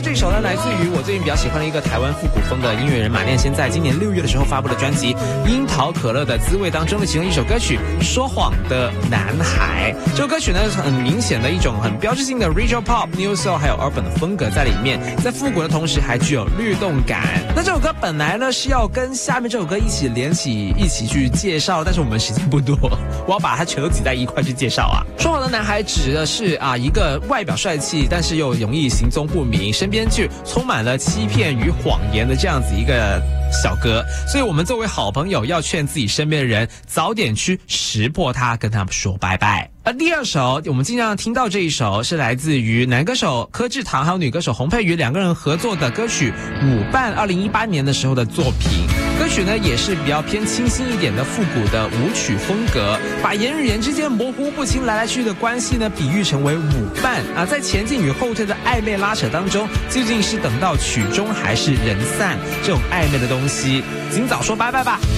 这首呢，来自于我最近比较喜欢的一个台湾复古风的音乐人马念先在今年6月的时候发布的专辑《樱桃可乐的滋味》当中的其中一首歌曲《说谎的男孩》。这首歌曲呢，很明显的一种很标志性的 regional pop、new soul 还有 urban 的风格在里面，在复古的同时还具有律动感。那这首歌本来呢是要跟下面这首歌一起连起一起去介绍，但是我们时间不多，我要把它全都挤在一块去介绍啊。说谎的男孩指的是一个外表帅气，但是又容易行踪不明，身边却充满了欺骗与谎言的这样子一个小哥，所以我们作为好朋友要劝自己身边的人早点去识破他，跟他们说拜拜。而第二首我们经常听到这一首是来自于男歌手柯智堂还有女歌手洪佩瑜两个人合作的歌曲舞伴，2018年的时候的作品。歌曲呢也是比较偏清新一点的复古的舞曲风格，把人与人之间模糊不清来来去去的关系呢比喻成为舞伴在前进与后退的暧昧拉扯当中，究竟是等到曲终还是人散，这种暧昧的东西尽早说拜拜吧。